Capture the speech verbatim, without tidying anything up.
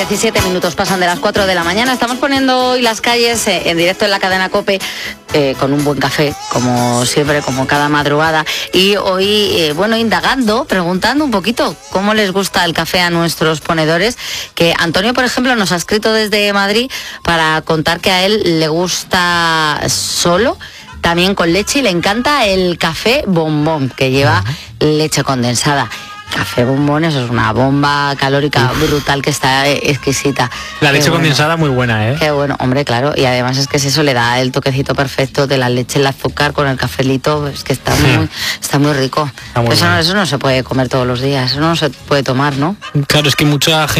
diecisiete minutos pasan de las cuatro de la mañana. Estamos poniendo hoy las calles eh, en directo en la cadena COPE eh, con un buen café, como siempre, como cada madrugada. Y hoy, eh, bueno, indagando, preguntando un poquito cómo les gusta el café a nuestros ponedores. Que Antonio, por ejemplo, nos ha escrito desde Madrid para contar que a él le gusta solo, también con leche, y le encanta el café bombón, que lleva leche condensada. Café bombón, eso es una bomba calórica Uf. brutal, que está exquisita. La leche bueno. condensada muy buena, ¿eh? Qué bueno, hombre, claro. Y además es que es eso, le da el toquecito perfecto de la leche, el azúcar con el cafelito. Es que está muy, está muy rico. Está muy eso, no, eso no se puede comer todos los días, eso no se puede tomar, ¿no? Claro, es que mucha gente